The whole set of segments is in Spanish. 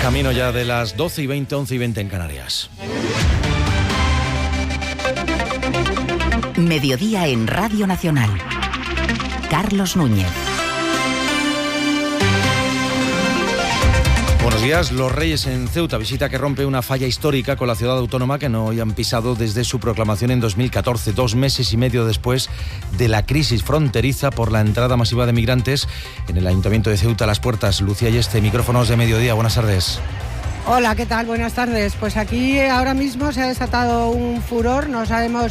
Camino ya de las 12:20, 11:20 en Canarias. Mediodía en Radio Nacional. Carlos Núñez. Buenos días. Los Reyes en Ceuta, visita que rompe una falla histórica con la ciudad autónoma que no habían pisado desde su proclamación en 2014, 2 meses y medio después de la crisis fronteriza por la entrada masiva de migrantes en el Ayuntamiento de Ceuta. Las puertas, Lucía Ayeste, micrófonos de Mediodía. Buenas tardes. Hola, ¿qué tal? Buenas tardes. Pues aquí ahora mismo se ha desatado un furor, no sabemos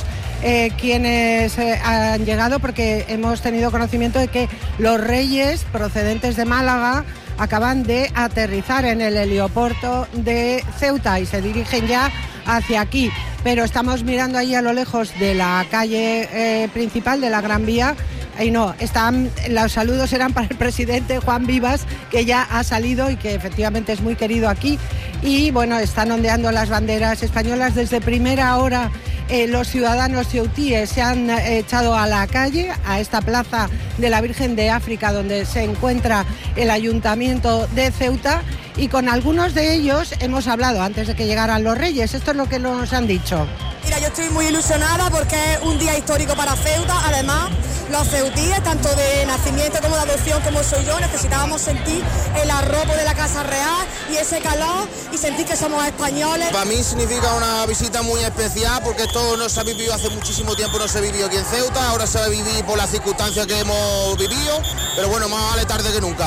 quiénes han llegado porque hemos tenido conocimiento de que los Reyes procedentes de Málaga acaban de aterrizar en el heliopuerto de Ceuta y se dirigen ya hacia aquí, pero estamos mirando ahí a lo lejos de la calle principal de la Gran Vía. Ahí no, los saludos eran para el presidente Juan Vivas, que ya ha salido y que efectivamente es muy querido aquí. Y bueno, están ondeando las banderas españolas desde primera hora. Los ciudadanos ceutíes se han echado a la calle, a esta plaza de la Virgen de África, donde se encuentra el Ayuntamiento de Ceuta, y con algunos de ellos hemos hablado antes de que llegaran los Reyes. Esto es lo que nos han dicho. Mira, yo estoy muy ilusionada porque es un día histórico para Ceuta. Además, los ceutíes, tanto de nacimiento como de adopción como soy yo, necesitábamos sentir el arropo de la Casa Real y ese calor y sentir que somos españoles. Para mí significa una visita muy especial porque esto no se ha vivido hace muchísimo tiempo, no se vivió aquí en Ceuta, ahora se va a vivir por las circunstancias que hemos vivido, pero bueno, más vale tarde que nunca.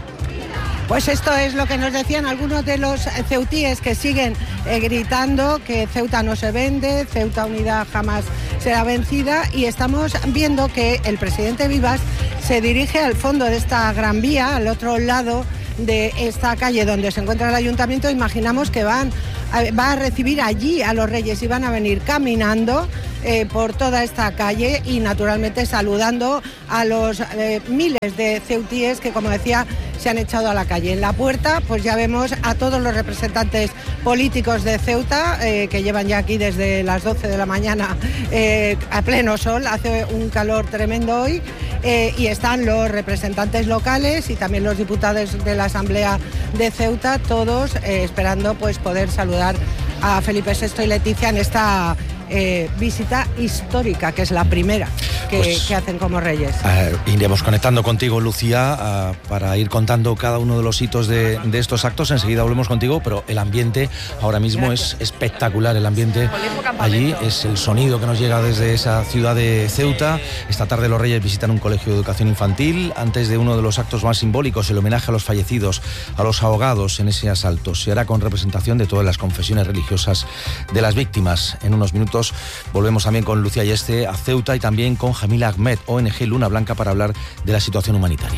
Pues esto es lo que nos decían algunos de los ceutíes que siguen gritando que Ceuta no se vende, Ceuta unida jamás será vencida, y estamos viendo que el presidente Vivas se dirige al fondo de esta Gran Vía, al otro lado de esta calle donde se encuentra el ayuntamiento. Imaginamos que va a recibir allí a los Reyes y van a venir caminando por toda esta calle y naturalmente saludando a los miles de ceutíes que, como decía, se han echado a la calle. En la puerta pues ya vemos a todos los representantes políticos de Ceuta que llevan ya aquí desde las 12 de la mañana a pleno sol, hace un calor tremendo hoy, y están los representantes locales y también los diputados de la Asamblea de Ceuta, todos esperando pues poder saludar a Felipe VI y Leticia en esta visita histórica, que es la primera que hacen como Reyes. Iremos conectando contigo, Lucía, para ir contando cada uno de los hitos de estos actos. Enseguida volvemos contigo, pero el ambiente ahora mismo es espectacular. El ambiente allí es el sonido que nos llega desde esa ciudad de Ceuta. Esta tarde los Reyes visitan un colegio de educación infantil antes de uno de los actos más simbólicos, el homenaje a los fallecidos, a los ahogados en ese asalto. Se hará con representación de todas las confesiones religiosas de las víctimas. En unos minutos volvemos también con Lucía Ayeste a Ceuta y también con Jamila Ahmed, ONG Luna Blanca, para hablar de la situación humanitaria.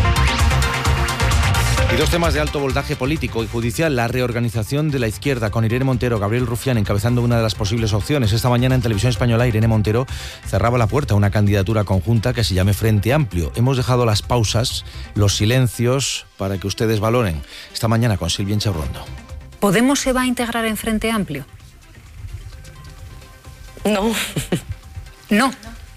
Y dos temas de alto voltaje político y judicial: la reorganización de la izquierda con Irene Montero, Gabriel Rufián encabezando una de las posibles opciones. Esta mañana en Televisión Española Irene Montero cerraba la puerta a una candidatura conjunta que se llame Frente Amplio. Hemos dejado las pausas, los silencios, para que ustedes valoren. Esta mañana con Silvia Enchaurrondo. ¿Podemos se va a integrar en Frente Amplio? No. No.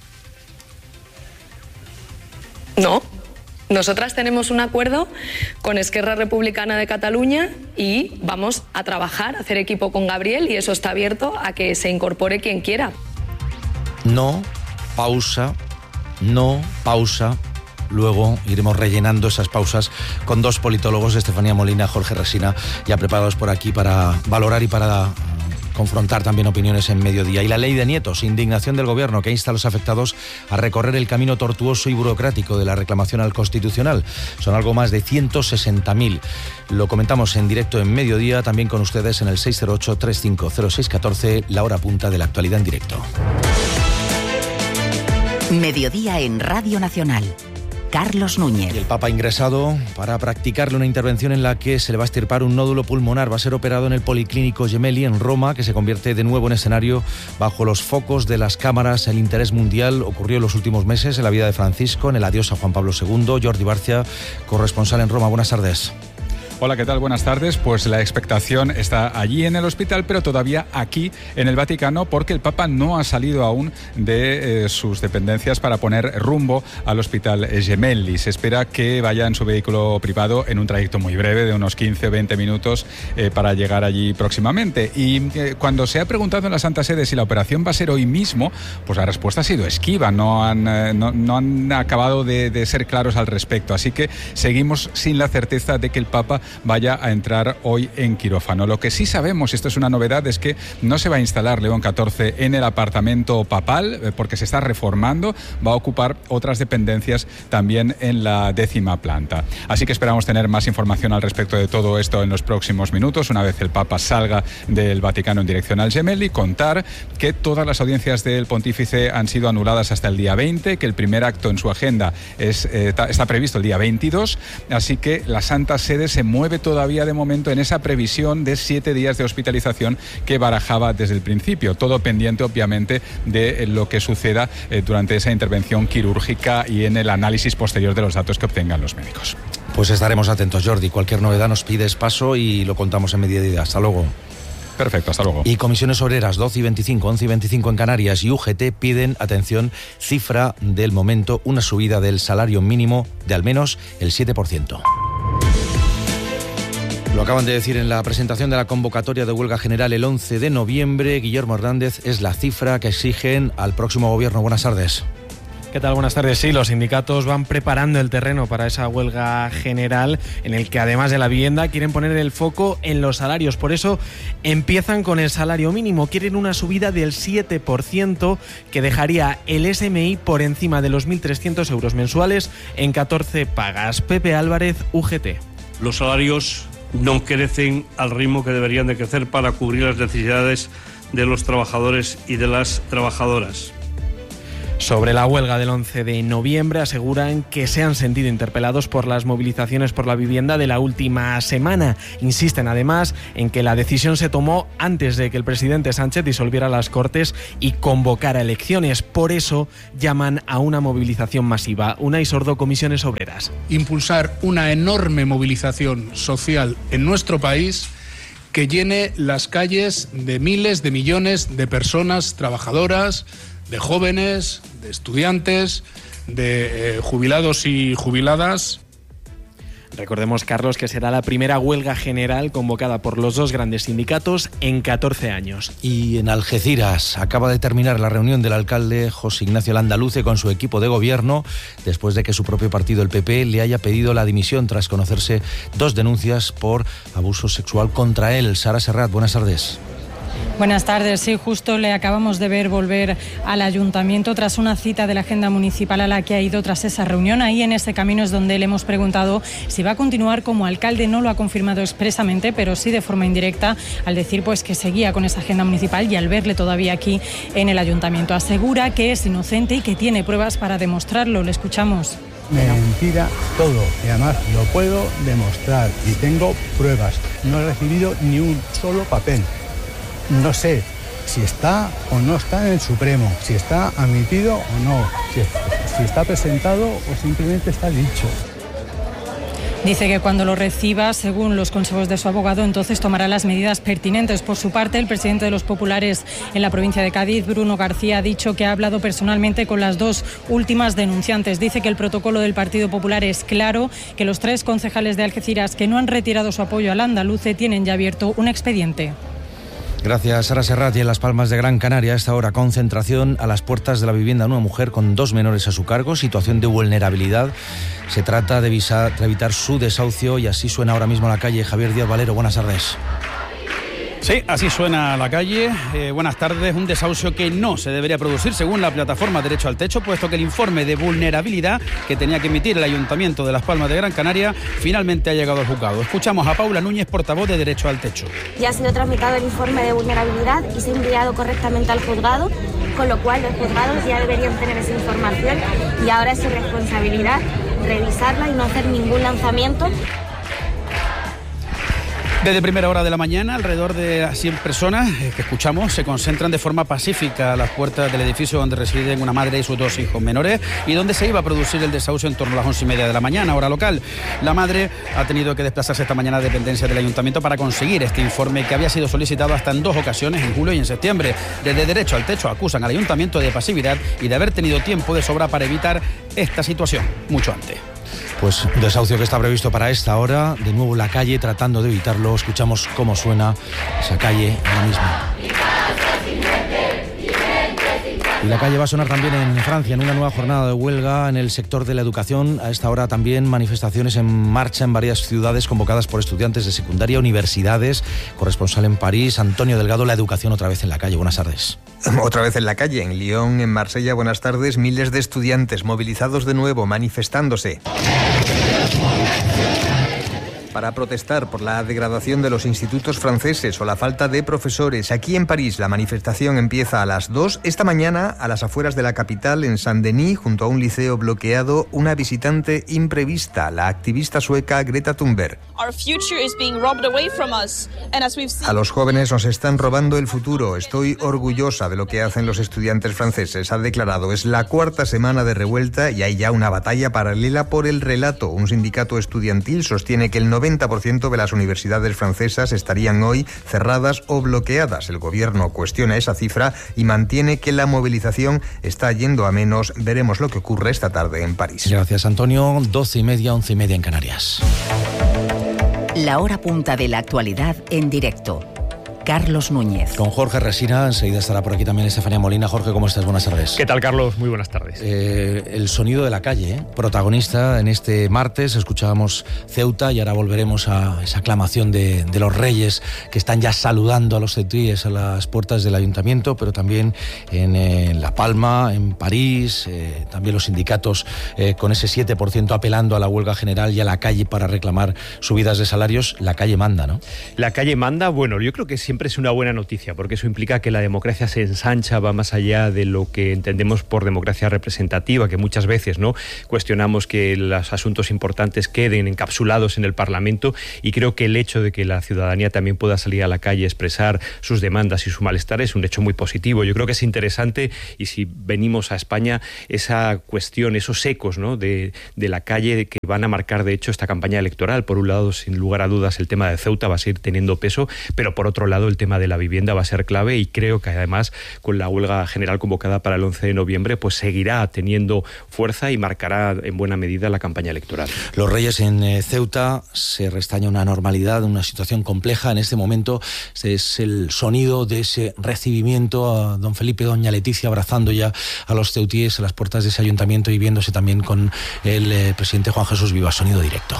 No. Nosotras tenemos un acuerdo con Esquerra Republicana de Cataluña y vamos a trabajar, a hacer equipo con Gabriel, y eso está abierto a que se incorpore quien quiera. No, pausa, no, pausa. Luego iremos rellenando esas pausas con dos politólogos, Estefanía Molina, Jorge Resina, ya preparados por aquí para valorar y para confrontar también opiniones en Mediodía. Y la ley de nietos, indignación del Gobierno que insta a los afectados a recorrer el camino tortuoso y burocrático de la reclamación al Constitucional. Son algo más de 160.000. Lo comentamos en directo en Mediodía, también con ustedes en el 608-350614, la hora punta de la actualidad en directo. Mediodía en Radio Nacional. Carlos Núñez. Y el Papa ha ingresado para practicarle una intervención en la que se le va a extirpar un nódulo pulmonar. Va a ser operado en el Policlínico Gemelli en Roma, que se convierte de nuevo en escenario bajo los focos de las cámaras. El interés mundial ocurrió en los últimos meses en la vida de Francisco, en el adiós a Juan Pablo II. Jordi Barcia, corresponsal en Roma. Buenas tardes. Hola, ¿qué tal? Buenas tardes. Pues la expectación está allí en el hospital, pero todavía aquí en el Vaticano, porque el Papa no ha salido aún de sus dependencias para poner rumbo al Hospital Gemelli. Se espera que vaya en su vehículo privado en un trayecto muy breve, de unos 15 o 20 minutos, para llegar allí próximamente. Y cuando se ha preguntado en la Santa Sede si la operación va a ser hoy mismo, pues la respuesta ha sido esquiva. No han acabado de ser claros al respecto. Así que seguimos sin la certeza de que el Papa vaya a entrar hoy en quirófano. Lo que sí sabemos, y esto es una novedad, es que no se va a instalar León XIV en el apartamento papal, porque se está reformando, va a ocupar otras dependencias también en la 10ª planta. Así que esperamos tener más información al respecto de todo esto en los próximos minutos, una vez el Papa salga del Vaticano en dirección al Gemelli. Contar que todas las audiencias del pontífice han sido anuladas hasta el día 20, que el primer acto en su agenda está previsto el día 22, así que la Santa Sede se mueve todavía de momento en esa previsión de 7 días de hospitalización que barajaba desde el principio, todo pendiente obviamente de lo que suceda durante esa intervención quirúrgica y en el análisis posterior de los datos que obtengan los médicos. Pues estaremos atentos, Jordi. Cualquier novedad nos pides paso y lo contamos en mediodía. Hasta luego. Perfecto, hasta luego. Y comisiones obreras 12 y 25, 11 y 25 en Canarias y UGT piden, atención, cifra del momento, una subida del salario mínimo de al menos el 7%. Lo acaban de decir en la presentación de la convocatoria de huelga general el 11 de noviembre. Guillermo Hernández, es la cifra que exigen al próximo gobierno. Buenas tardes. ¿Qué tal? Buenas tardes. Sí, los sindicatos van preparando el terreno para esa huelga general en el que, además de la vivienda, quieren poner el foco en los salarios. Por eso empiezan con el salario mínimo. Quieren una subida del 7% que dejaría el SMI por encima de los 1.300 euros mensuales en 14 pagas. Pepe Álvarez, UGT. Los salarios no crecen al ritmo que deberían de crecer para cubrir las necesidades de los trabajadores y de las trabajadoras. Sobre la huelga del 11 de noviembre aseguran que se han sentido interpelados por las movilizaciones por la vivienda de la última semana. Insisten además en que la decisión se tomó antes de que el presidente Sánchez disolviera las Cortes y convocara elecciones. Por eso llaman a una movilización masiva. Unai Sordo, Comisiones Obreras. Impulsar una enorme movilización social en nuestro país que llene las calles de miles de millones de personas trabajadoras, de jóvenes, de estudiantes, de jubilados y jubiladas. Recordemos, Carlos, que será la primera huelga general convocada por los dos grandes sindicatos en 14 años. Y en Algeciras acaba de terminar la reunión del alcalde José Ignacio Landaluce con su equipo de gobierno, después de que su propio partido, el PP, le haya pedido la dimisión tras conocerse 2 denuncias por abuso sexual contra él. Sara Serrat, buenas tardes. Buenas tardes. Sí, justo le acabamos de ver volver al ayuntamiento tras una cita de la agenda municipal a la que ha ido tras esa reunión. Ahí en ese camino es donde le hemos preguntado si va a continuar como alcalde. No lo ha confirmado expresamente, pero sí de forma indirecta, al decir pues que seguía con esa agenda municipal y al verle todavía aquí en el ayuntamiento. Asegura que es inocente y que tiene pruebas para demostrarlo. Le escuchamos. Mentira todo, y además lo puedo demostrar y tengo pruebas. No he recibido ni un solo papel. No sé si está o no está en el Supremo, si está admitido o no, si está presentado o simplemente está dicho. Dice que cuando lo reciba, según los consejos de su abogado, entonces tomará las medidas pertinentes. Por su parte, el presidente de los populares en la provincia de Cádiz, Bruno García, ha dicho que ha hablado personalmente con las 2 últimas denunciantes. Dice que el protocolo del Partido Popular es claro, que los 3 concejales de Algeciras que no han retirado su apoyo al andaluce tienen ya abierto un expediente. Gracias, Sara Serrat. Y en Las Palmas de Gran Canaria, a esta hora, concentración a las puertas de la vivienda de una mujer con 2 menores a su cargo, situación de vulnerabilidad. Se trata de evitar su desahucio y así suena ahora mismo la calle. Javier Díaz Valero, buenas tardes. Sí, así suena la calle. Buenas tardes. Un desahucio que no se debería producir según la plataforma Derecho al Techo, puesto que el informe de vulnerabilidad que tenía que emitir el Ayuntamiento de Las Palmas de Gran Canaria finalmente ha llegado al juzgado. Escuchamos a Paula Núñez, portavoz de Derecho al Techo. Ya ha sido tramitado el informe de vulnerabilidad y se ha enviado correctamente al juzgado, con lo cual los juzgados ya deberían tener esa información y ahora es su responsabilidad revisarla y no hacer ningún lanzamiento. Desde primera hora de la mañana, alrededor de 100 personas que escuchamos se concentran de forma pacífica a las puertas del edificio donde residen una madre y sus 2 hijos menores y donde se iba a producir el desahucio en torno a las 11:30 de la mañana, hora local. La madre ha tenido que desplazarse esta mañana a dependencia del ayuntamiento para conseguir este informe que había sido solicitado hasta en 2 ocasiones, en julio y en septiembre. Desde Derecho al Techo acusan al ayuntamiento de pasividad y de haber tenido tiempo de sobra para evitar esta situación mucho antes. Pues un desahucio que está previsto para esta hora. De nuevo la calle tratando de evitarlo. Escuchamos cómo suena esa calle ahora mismo. Y la calle va a sonar también en Francia, en una nueva jornada de huelga en el sector de la educación. A esta hora también manifestaciones en marcha en varias ciudades convocadas por estudiantes de secundaria, universidades. Corresponsal en París, Antonio Delgado, la educación otra vez en la calle. Buenas tardes. Otra vez en la calle, en Lyon, en Marsella. Buenas tardes. Miles de estudiantes movilizados de nuevo, manifestándose para protestar por la degradación de los institutos franceses o la falta de profesores. Aquí en París la manifestación empieza a las 2. Esta mañana, a las afueras de la capital, en Saint-Denis, junto a un liceo bloqueado, una visitante imprevista, la activista sueca Greta Thunberg. A los jóvenes nos están robando el futuro. Estoy orgullosa de lo que hacen los estudiantes franceses, ha declarado. Es la 4ª semana de revuelta y hay ya una batalla paralela por el relato. Un sindicato estudiantil sostiene que el 90% de las universidades francesas estarían hoy cerradas o bloqueadas. El gobierno cuestiona esa cifra y mantiene que la movilización está yendo a menos. Veremos lo que ocurre esta tarde en París. Gracias, Antonio. 12:30, 11:30 en Canarias. La hora punta de la actualidad en directo. Carlos Núñez. Con Jorge Resina, enseguida estará por aquí también Estefanía Molina. Jorge, ¿cómo estás? Buenas tardes. ¿Qué tal, Carlos? Muy buenas tardes. El sonido de la calle, protagonista en este martes. Escuchábamos Ceuta y ahora volveremos a esa aclamación de los reyes que están ya saludando a los ceutíes a las puertas del ayuntamiento, pero también en La Palma, en París, también los sindicatos con ese 7% apelando a la huelga general y a la calle para reclamar subidas de salarios. La calle manda, ¿no? La calle manda, bueno, yo creo que siempre es una buena noticia, porque eso implica que la democracia se ensancha, va más allá de lo que entendemos por democracia representativa, que muchas veces no cuestionamos que los asuntos importantes queden encapsulados en el Parlamento, y creo que el hecho de que la ciudadanía también pueda salir a la calle a expresar sus demandas y su malestar es un hecho muy positivo. Yo creo que es interesante, y si venimos a España, esa cuestión, esos ecos, ¿no?, de la calle que van a marcar de hecho esta campaña electoral. Por un lado, sin lugar a dudas, el tema de Ceuta va a seguir teniendo peso, pero por otro lado el tema de la vivienda va a ser clave, y creo que además con la huelga general convocada para el 11 de noviembre pues seguirá teniendo fuerza y marcará en buena medida la campaña electoral. Los reyes en Ceuta, se restaña una normalidad, una situación compleja en este momento. Este es el sonido de ese recibimiento a don Felipe y doña Leticia abrazando ya a los ceutíes a las puertas de ese ayuntamiento y viéndose también con el presidente Juan Jesús Vivas. Sonido directo.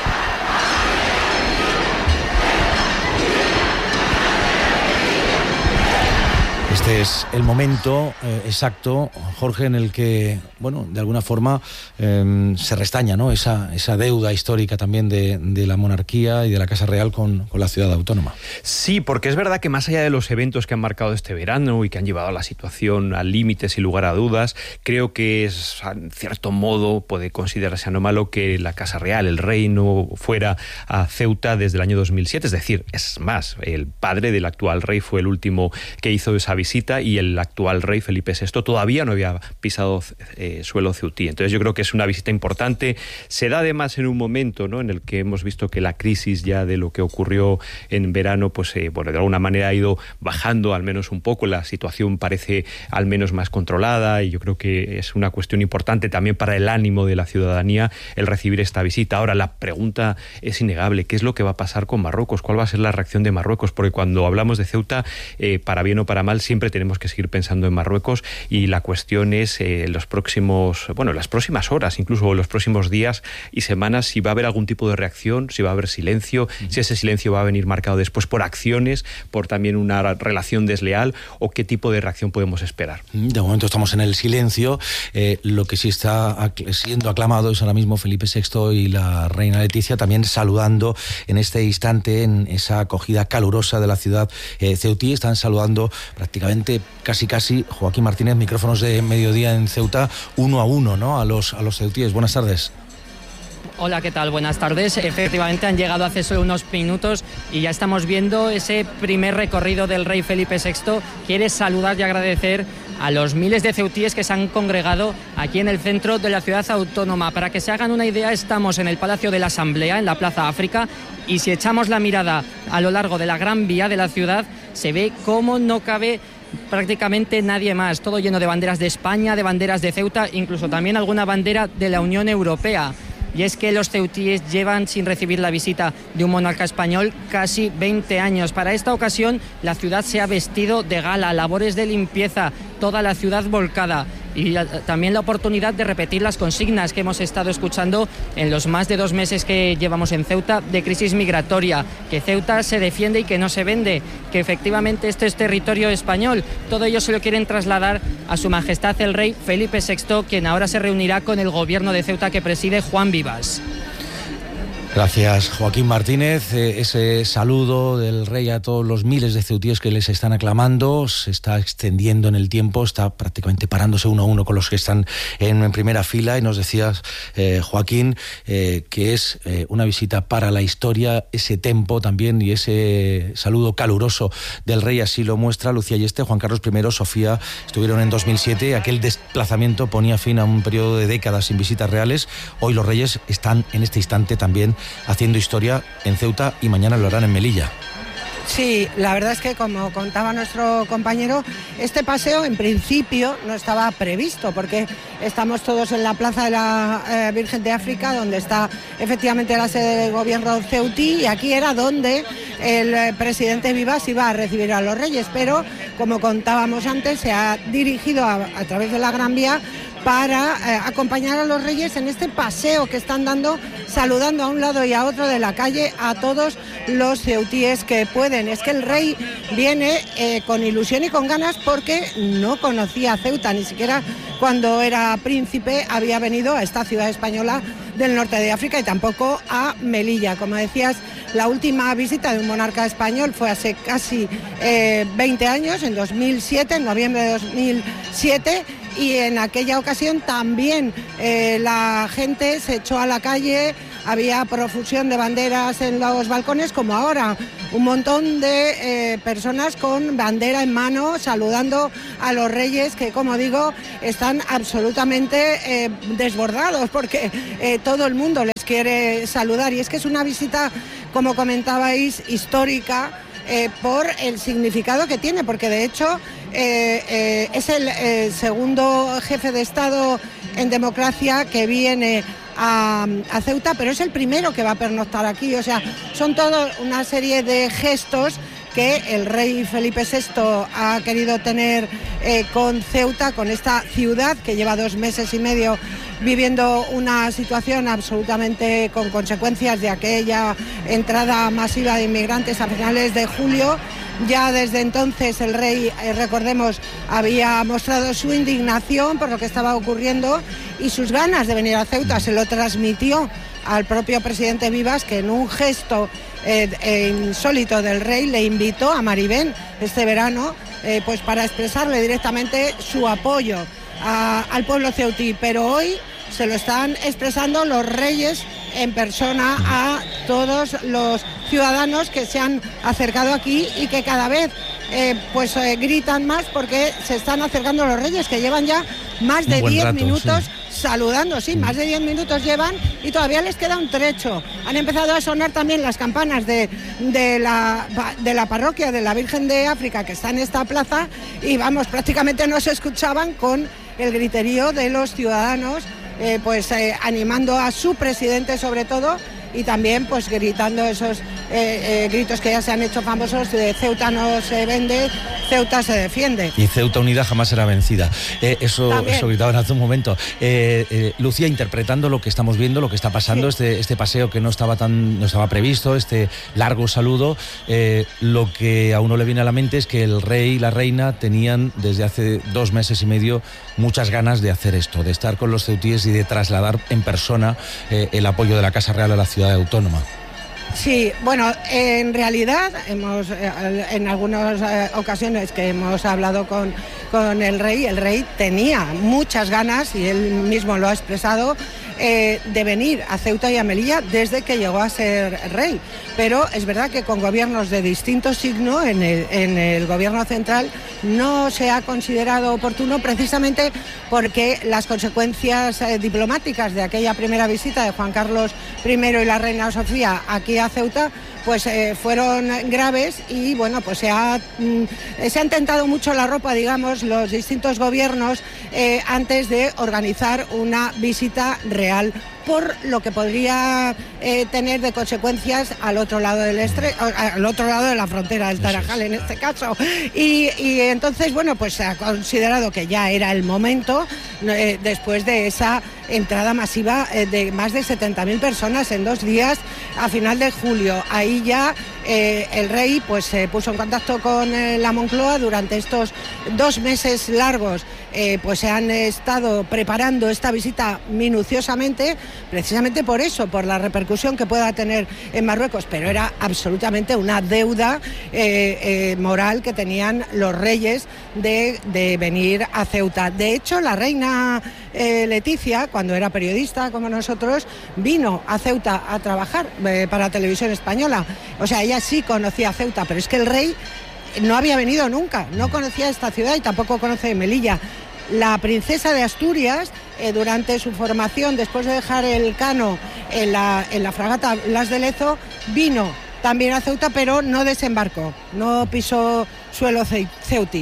Este es el momento exacto, Jorge, en el que, bueno, de alguna forma se restaña, ¿no?, esa deuda histórica también de la monarquía y de la Casa Real con la ciudad autónoma. Sí, porque es verdad que más allá de los eventos que han marcado este verano y que han llevado a la situación a límites sin lugar a dudas, creo que es, en cierto modo, puede considerarse anómalo que la Casa Real, el rey, no fuera a Ceuta desde el año 2007. Es decir, es más, el padre del actual rey fue el último que hizo esa visita, y el actual rey Felipe VI todavía no había pisado suelo ceutí. Entonces yo creo que es una visita importante. Se da además en un momento, ¿no?, en el que hemos visto que la crisis ya de lo que ocurrió en verano, pues bueno, de alguna manera ha ido bajando al menos un poco. La situación parece al menos más controlada, y yo creo que es una cuestión importante también para el ánimo de la ciudadanía el recibir esta visita. Ahora, la pregunta es innegable: ¿qué es lo que va a pasar con Marruecos? ¿Cuál va a ser la reacción de Marruecos? Porque cuando hablamos de Ceuta, para bien o para mal, siempre tenemos que seguir pensando en Marruecos, y la cuestión es las próximas horas, incluso los próximos días y semanas, si va a haber algún tipo de reacción, si va a haber silencio, si ese silencio va a venir marcado después por acciones, por también una relación desleal, o qué tipo de reacción podemos esperar. De momento estamos en el silencio. Lo que sí está siendo aclamado es ahora mismo Felipe VI y la reina Leticia también saludando en este instante, en esa acogida calurosa de la ciudad ceutí. Están saludando prácticamente casi, Joaquín Martínez, micrófonos de Mediodía en Ceuta, 1 a 1, ¿no?, a los ceutíes. Buenas tardes. Hola, ¿qué tal? Buenas tardes. Efectivamente han llegado hace solo unos minutos y ya estamos viendo ese primer recorrido del rey Felipe VI. Quiere saludar y agradecer a los miles de ceutíes que se han congregado aquí en el centro de la ciudad autónoma. Para que se hagan una idea, estamos en el Palacio de la Asamblea, en la Plaza África, y si echamos la mirada a lo largo de la Gran Vía de la ciudad, se ve cómo no cabe prácticamente nadie más, todo lleno de banderas de España, de banderas de Ceuta, incluso también alguna bandera de la Unión Europea. Y es que los ceutíes llevan sin recibir la visita de un monarca español casi 20 años. Para esta ocasión, la ciudad se ha vestido de gala, labores de limpieza, toda la ciudad volcada. Y también la oportunidad de repetir las consignas que hemos estado escuchando en los más de 2 meses que llevamos en Ceuta de crisis migratoria, que Ceuta se defiende y que no se vende, que efectivamente este es territorio español. Todo ello se lo quieren trasladar a Su Majestad el Rey Felipe VI, quien ahora se reunirá con el gobierno de Ceuta que preside Juan Vivas. Gracias, Joaquín Martínez. Ese saludo del rey a todos los miles de ceutíes que les están aclamando se está extendiendo en el tiempo, está prácticamente parándose uno a uno con los que están en primera fila. Y nos decías, Joaquín, que es una visita para la historia, ese tempo también y ese saludo caluroso del rey así lo muestra. Lucía Yeste, Juan Carlos I, Sofía estuvieron en 2007. Aquel desplazamiento ponía fin a un periodo de décadas sin visitas reales. Hoy los reyes están en este instante también haciendo historia en Ceuta y mañana lo harán en Melilla. Sí, la verdad es que, como contaba nuestro compañero, este paseo en principio no estaba previsto, porque estamos todos en la Plaza de la Virgen de África, donde está efectivamente la sede del gobierno ceutí, y aquí era donde el presidente Vivas iba a recibir a los reyes, pero como contábamos antes, se ha dirigido a través de la Gran Vía para acompañar a los reyes en este paseo que están dando, saludando a un lado y a otro de la calle a todos los ceutíes que pueden. Es que el rey viene con ilusión y con ganas porque no conocía Ceuta, ni siquiera cuando era príncipe había venido a esta ciudad española del norte de África y tampoco a Melilla. Como decías, la última visita de un monarca español fue hace casi 20 años, en 2007, en noviembre de 2007, y en aquella ocasión también la gente se echó a la calle, había profusión de banderas en los balcones, como ahora, un montón de personas con bandera en mano saludando a los reyes que, como digo, están absolutamente desbordados porque todo el mundo les quiere saludar, y es que es una visita, como comentabais, histórica por el significado que tiene, porque de hecho es el segundo jefe de Estado en democracia que viene a Ceuta, pero es el primero que va a pernoctar aquí. O sea, son toda una serie de gestos que el rey Felipe VI ha querido tener con Ceuta, con esta ciudad que lleva 2 meses y medio viviendo una situación absolutamente con consecuencias de aquella entrada masiva de inmigrantes a finales de julio. Ya desde entonces el rey, recordemos, había mostrado su indignación por lo que estaba ocurriendo y sus ganas de venir a Ceuta. Se lo transmitió al propio presidente Vivas, que en un gesto insólito del rey le invitó a Maribén este verano pues para expresarle directamente su apoyo al pueblo ceutí. Pero hoy se lo están expresando los reyes en persona a todos los ciudadanos que se han acercado aquí y que cada vez gritan más porque se están acercando los reyes, que llevan ya más de 10 minutos saludando, más de 10 minutos llevan y todavía les queda un trecho. Han empezado a sonar también las campanas de la parroquia de la Virgen de África, que está en esta plaza, y vamos, prácticamente no se escuchaban con el griterío de los ciudadanos, animando a su presidente sobre todo, y también pues gritando esos gritos que ya se han hecho famosos de Ceuta no se vende, Ceuta se defiende. Y Ceuta unida jamás será vencida. Eso gritaban hace un momento. Lucía, interpretando lo que estamos viendo, lo que está pasando, este paseo que no estaba previsto, este largo saludo, lo que a uno le viene a la mente es que el rey y la reina tenían desde hace 2 meses y medio muchas ganas de hacer esto, de estar con los ceutíes y de trasladar en persona el apoyo de la Casa Real a la ciudad autónoma. Sí, bueno, en realidad en algunas ocasiones que hemos hablado con el rey tenía muchas ganas, y él mismo lo ha expresado, de venir a Ceuta y a Melilla desde que llegó a ser rey. Pero es verdad que con gobiernos de distinto signo en el gobierno central no se ha considerado oportuno, precisamente porque las consecuencias diplomáticas de aquella primera visita de Juan Carlos I y la reina Sofía aquí a Ceuta pues fueron graves y bueno, pues se han tentado mucho la ropa, digamos, los distintos gobiernos antes de organizar una visita real, por lo que podría tener de consecuencias al otro lado del al otro lado de la frontera del Tarajal en este caso. Y entonces, bueno, pues se ha considerado que ya era el momento, después de esa entrada masiva de más de 70.000 personas en 2 días a final de julio. Ahí ya el rey pues se puso en contacto con la Moncloa. Durante estos 2 meses largos pues se han estado preparando esta visita minuciosamente, precisamente por eso, por la repercusión que pueda tener en Marruecos, pero era absolutamente una deuda moral que tenían los reyes de venir a Ceuta. De hecho, la reina Leticia, cuando era periodista como nosotros, vino a Ceuta a trabajar para Televisión Española. O sea, ella sí conocía Ceuta, pero es que el rey no había venido nunca, no conocía esta ciudad y tampoco conoce Melilla. La princesa de Asturias, durante su formación, después de dejar el cano en la fragata Blas de Lezo, vino también a Ceuta, pero no desembarcó, no pisó suelo ceutí.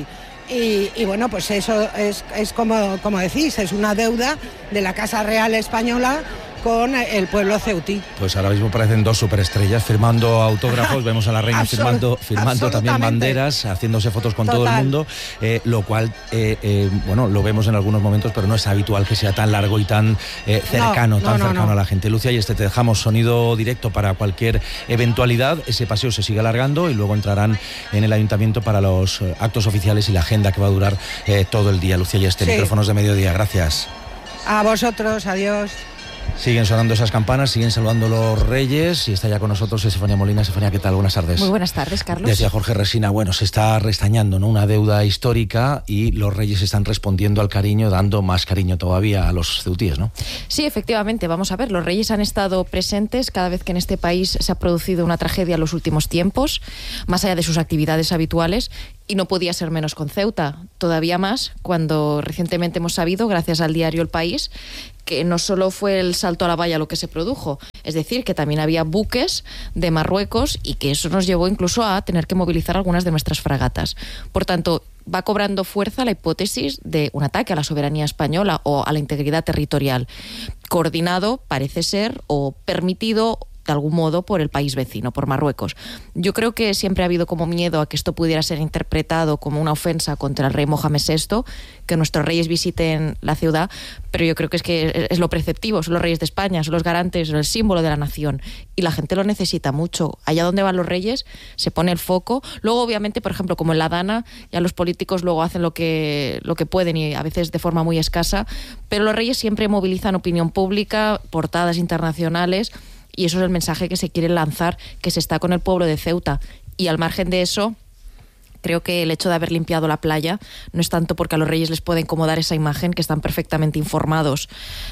Y bueno, pues eso es como decís, es una deuda de la Casa Real Española con el pueblo ceutí. Pues ahora mismo parecen 2 superestrellas firmando autógrafos, vemos a la reina firmando también banderas, haciéndose fotos con todo el mundo, lo cual, bueno, lo vemos en algunos momentos, pero no es habitual que sea tan largo y tan cercano a la gente. Lucia, y te dejamos sonido directo para cualquier eventualidad. Ese paseo se sigue alargando y luego entrarán en el ayuntamiento para los actos oficiales y la agenda que va a durar todo el día. Lucia, y micrófonos de mediodía, gracias. A vosotros, adiós. Siguen sonando esas campanas, siguen saludando los reyes y está ya con nosotros Estefanía Molina. Estefanía, ¿qué tal? Buenas tardes. Muy buenas tardes, Carlos. Decía Jorge Resina, bueno, se está restañando, ¿no?, una deuda histórica y los reyes están respondiendo al cariño, dando más cariño todavía a los ceutíes, ¿no? Sí, efectivamente, vamos a ver, los reyes han estado presentes cada vez que en este país se ha producido una tragedia en los últimos tiempos, más allá de sus actividades habituales. Y no podía ser menos con Ceuta, todavía más cuando recientemente hemos sabido, gracias al diario El País, que no solo fue el salto a la valla lo que se produjo, es decir, que también había buques de Marruecos y que eso nos llevó incluso a tener que movilizar algunas de nuestras fragatas. Por tanto, va cobrando fuerza la hipótesis de un ataque a la soberanía española o a la integridad territorial, coordinado, parece ser, o permitido de algún modo por el país vecino, por Marruecos. Yo creo que siempre ha habido como miedo a que esto pudiera ser interpretado como una ofensa contra el rey Mohamed VI, que nuestros reyes visiten la ciudad, pero yo creo que es lo preceptivo, son los reyes de España, son los garantes, son el símbolo de la nación, y la gente lo necesita mucho. Allá donde van los reyes se pone el foco. Luego, obviamente, por ejemplo, como en la Dana, ya los políticos luego hacen lo que pueden y a veces de forma muy escasa, pero los reyes siempre movilizan opinión pública, portadas internacionales, y eso es el mensaje que se quiere lanzar, que se está con el pueblo de Ceuta. Y al margen de eso, creo que el hecho de haber limpiado la playa no es tanto porque a los reyes les puede incomodar esa imagen, que están perfectamente informados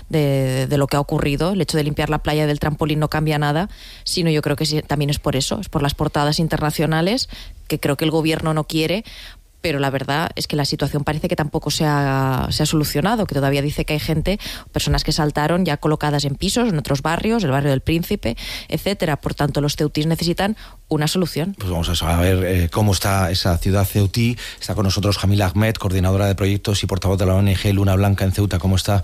de lo que ha ocurrido. El hecho de limpiar la playa del trampolín no cambia nada, sino yo creo que sí, también es por eso, es por las portadas internacionales, que creo que el gobierno no quiere. Pero la verdad es que la situación parece que tampoco se ha solucionado, que todavía dice que hay gente, personas que saltaron ya colocadas en pisos, en otros barrios, el barrio del Príncipe, etcétera. Por tanto, los ceutíes necesitan una solución. Pues vamos a ver cómo está esa ciudad ceutí. Está con nosotros Jamila Ahmed, coordinadora de proyectos y portavoz de la ONG Luna Blanca en Ceuta. ¿Cómo está?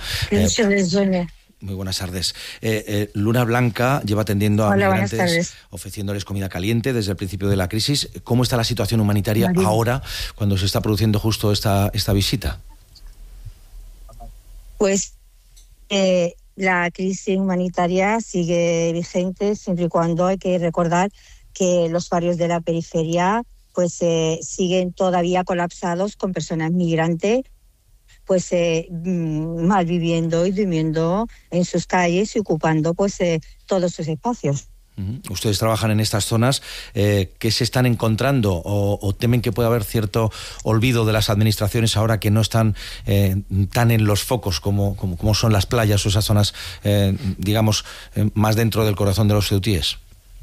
Muy buenas tardes. Luna Blanca lleva atendiendo a migrantes, ofreciéndoles comida caliente desde el principio de la crisis. ¿Cómo está la situación humanitaria ahora, cuando se está produciendo justo esta visita? Pues la crisis humanitaria sigue vigente, siempre y cuando hay que recordar que los barrios de la periferia pues siguen todavía colapsados con personas migrantes pues malviviendo y durmiendo en sus calles y ocupando pues todos sus espacios. Ustedes trabajan en estas zonas, ¿qué se están encontrando o temen que pueda haber cierto olvido de las administraciones ahora que no están tan en los focos como son las playas o esas zonas, digamos, más dentro del corazón de los ceutíes?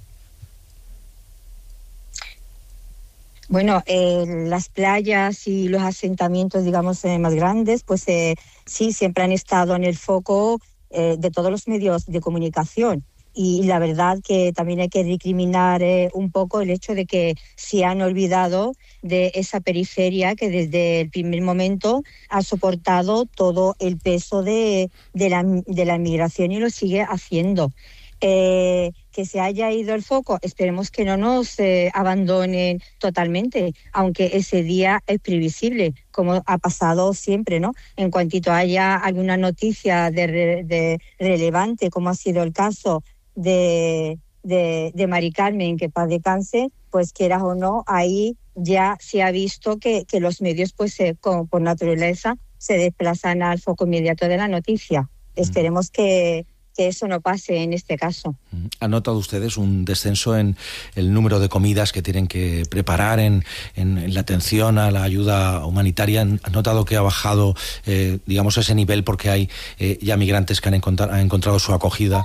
Bueno, las playas y los asentamientos, digamos, más grandes, pues sí, siempre han estado en el foco de todos los medios de comunicación. Y la verdad que también hay que recriminar un poco el hecho de que se han olvidado de esa periferia que desde el primer momento ha soportado todo el peso de la inmigración y lo sigue haciendo. Que se haya ido el foco, esperemos que no nos abandonen totalmente, aunque ese día es previsible, como ha pasado siempre, ¿no? En cuantito haya alguna noticia de relevante, como ha sido el caso de Mari Carmen, que paz descanse, pues quieras o no, ahí ya se ha visto que los medios, pues como por naturaleza, se desplazan al foco inmediato de la noticia. Esperemos que eso no pase en este caso. ¿Han notado ustedes un descenso en el número de comidas que tienen que preparar en la atención a la ayuda humanitaria? ¿Han notado que ha bajado, digamos, ese nivel porque hay ya migrantes que han encontrado su acogida?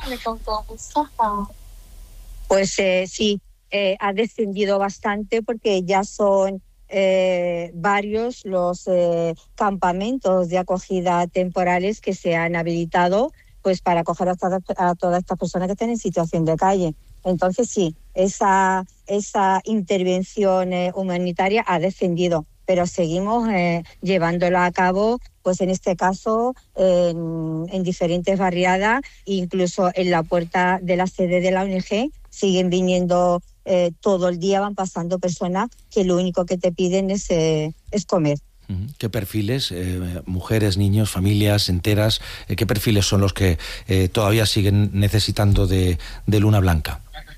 Pues sí, ha descendido bastante porque ya son varios los campamentos de acogida temporales que se han habilitado pues para acoger a todas estas personas que están en situación de calle. Entonces sí, esa intervención humanitaria ha descendido, pero seguimos llevándola a cabo, pues en este caso en diferentes barriadas, incluso en la puerta de la sede de la ONG siguen viniendo todo el día, van pasando personas que lo único que te piden es comer. ¿Qué perfiles, mujeres, niños, familias enteras, qué perfiles son los que todavía siguen necesitando de Luna Blanca?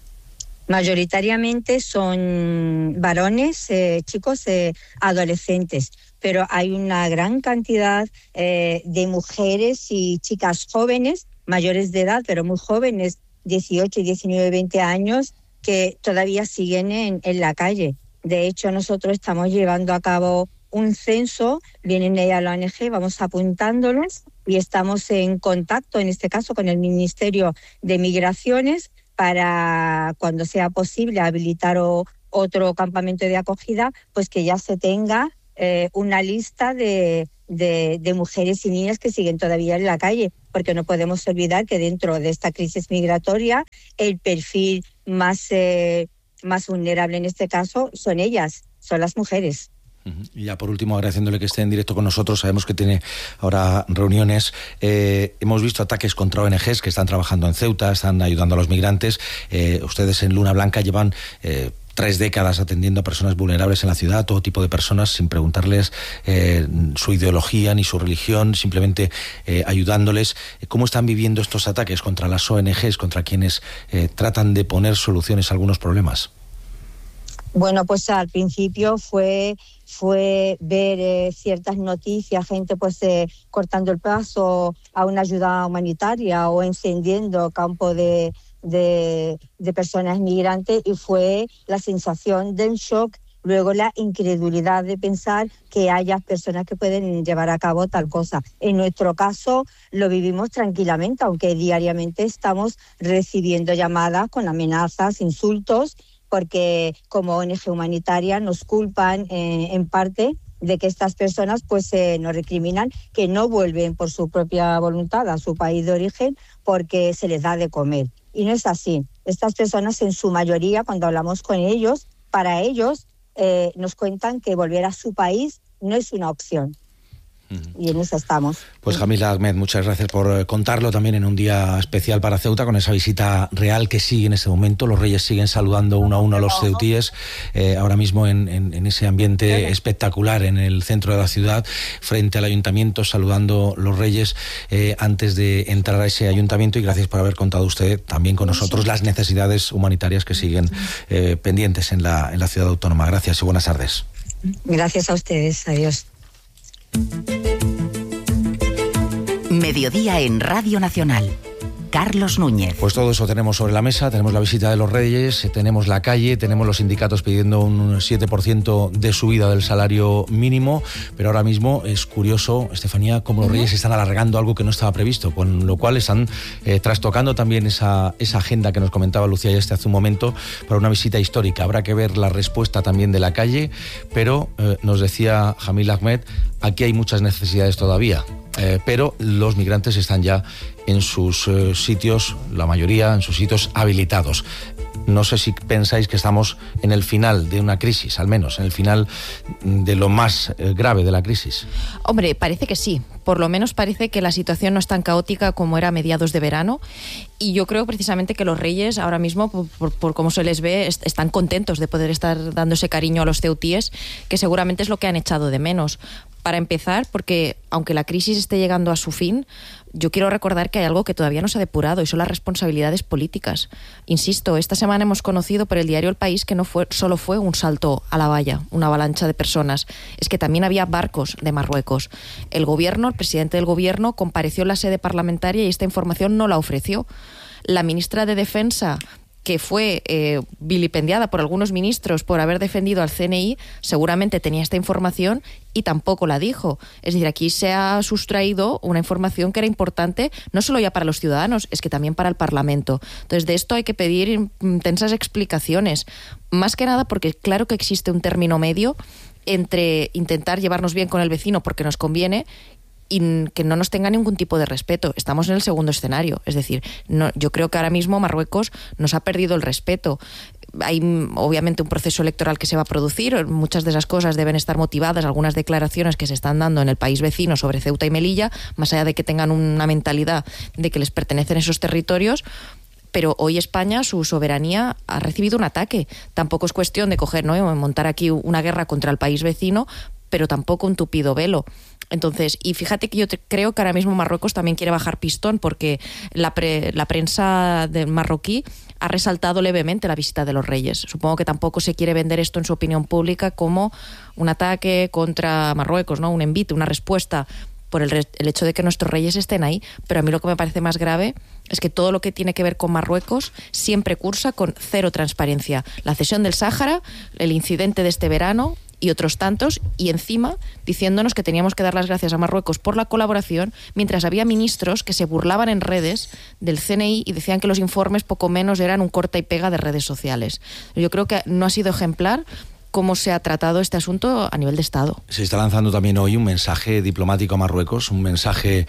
Mayoritariamente son varones, chicos, adolescentes, pero hay una gran cantidad de mujeres y chicas jóvenes, mayores de edad, pero muy jóvenes, 18, 19, 20 años, que todavía siguen en la calle. De hecho, nosotros estamos llevando a cabo un censo, vienen ahí a la ONG, vamos apuntándolos y estamos en contacto, en este caso, con el Ministerio de Migraciones para, cuando sea posible, habilitar otro campamento de acogida, pues que ya se tenga una lista de mujeres y niñas que siguen todavía en la calle, porque no podemos olvidar que dentro de esta crisis migratoria el perfil más vulnerable en este caso son ellas, son las mujeres. Y ya por último, agradeciéndole que esté en directo con nosotros, sabemos que tiene ahora reuniones. Hemos visto ataques contra ONGs que están trabajando en Ceuta, están ayudando a los migrantes. Ustedes en Luna Blanca llevan 3 décadas atendiendo a personas vulnerables en la ciudad, todo tipo de personas, sin preguntarles su ideología ni su religión, simplemente ayudándoles. ¿Cómo están viviendo estos ataques contra las ONGs, contra quienes tratan de poner soluciones a algunos problemas? Bueno, pues al principio fue ver ciertas noticias, gente pues cortando el paso a una ayuda humanitaria o encendiendo campo de personas migrantes, y fue la sensación del shock, luego la incredulidad de pensar que haya personas que pueden llevar a cabo tal cosa. En nuestro caso lo vivimos tranquilamente, aunque diariamente estamos recibiendo llamadas con amenazas, insultos, porque como ONG humanitaria nos culpan en parte de que estas personas pues nos recriminan que no vuelven por su propia voluntad a su país de origen porque se les da de comer. Y no es así. Estas personas en su mayoría, cuando hablamos con ellos, para ellos nos cuentan que volver a su país no es una opción. Y en eso estamos. Pues Jamila Ahmed, muchas gracias por contarlo también en un día especial para Ceuta, con esa visita real que sigue en este momento. Los reyes siguen saludando uno a uno a los ceutíes, ahora mismo en ese ambiente espectacular en el centro de la ciudad, frente al ayuntamiento, saludando los reyes antes de entrar a ese ayuntamiento. Y gracias por haber contado usted también con nosotros las necesidades humanitarias que siguen pendientes en la ciudad autónoma. Gracias y buenas tardes. Gracias a ustedes. Adiós. Mediodía en Radio Nacional. Carlos Núñez. Pues todo eso tenemos sobre la mesa, tenemos la visita de los Reyes, tenemos la calle, tenemos los sindicatos pidiendo un 7% de subida del salario mínimo, pero ahora mismo es curioso, Estefanía, cómo los Reyes están alargando algo que no estaba previsto, con lo cual están trastocando también esa agenda que nos comentaba Lucía hace un momento para una visita histórica. Habrá que ver la respuesta también de la calle, pero nos decía Jamil Ahmed, aquí hay muchas necesidades todavía. Pero los migrantes están ya en sus sitios, la mayoría en sus sitios habilitados. No sé si pensáis que estamos en el final de una crisis, al menos en el final de lo más grave de la crisis. Hombre, parece que sí. Por lo menos parece que la situación no es tan caótica como era a mediados de verano. Y yo creo precisamente que los Reyes ahora mismo, por cómo se les ve, están contentos de poder estar dando ese cariño a los ceutíes, que seguramente es lo que han echado de menos. Para empezar, porque aunque la crisis esté llegando a su fin, yo quiero recordar que hay algo que todavía no se ha depurado y son las responsabilidades políticas. Insisto, esta semana hemos conocido por el diario El País que no solo fue un salto a la valla, una avalancha de personas, es que también había barcos de Marruecos. El presidente del gobierno compareció en la sede parlamentaria y esta información no la ofreció. La ministra de Defensa, que fue vilipendiada por algunos ministros por haber defendido al CNI, seguramente tenía esta información y tampoco la dijo. Es decir, aquí se ha sustraído una información que era importante no solo ya para los ciudadanos, es que también para el Parlamento. Entonces, de esto hay que pedir intensas explicaciones. Más que nada porque claro que existe un término medio entre intentar llevarnos bien con el vecino porque nos conviene y que no nos tenga ningún tipo de respeto. Estamos en el segundo escenario. Es decir, yo creo que ahora mismo Marruecos nos ha perdido el respeto. Hay obviamente un proceso electoral que se va a producir, muchas de esas cosas deben estar motivadas, algunas declaraciones que se están dando en el país vecino sobre Ceuta y Melilla, más allá de que tengan una mentalidad de que les pertenecen esos territorios. Pero hoy España, su soberanía, ha recibido un ataque. Tampoco es cuestión de coger, ¿no?, montar aquí una guerra contra el país vecino, pero tampoco un tupido velo. Entonces, y fíjate que yo creo que ahora mismo Marruecos también quiere bajar pistón porque la prensa de marroquí ha resaltado levemente la visita de los Reyes. Supongo que tampoco se quiere vender esto en su opinión pública como un ataque contra Marruecos, ¿no?, un envite, una respuesta por el hecho de que nuestros reyes estén ahí, pero a mí lo que me parece más grave es que todo lo que tiene que ver con Marruecos siempre cursa con cero transparencia. La cesión del Sáhara, el incidente de este verano y otros tantos, y encima diciéndonos que teníamos que dar las gracias a Marruecos por la colaboración, mientras había ministros que se burlaban en redes del CNI y decían que los informes poco menos eran un corta y pega de redes sociales. Yo creo que no ha sido ejemplar cómo se ha tratado este asunto a nivel de Estado. Se está lanzando también hoy un mensaje diplomático a Marruecos, un mensaje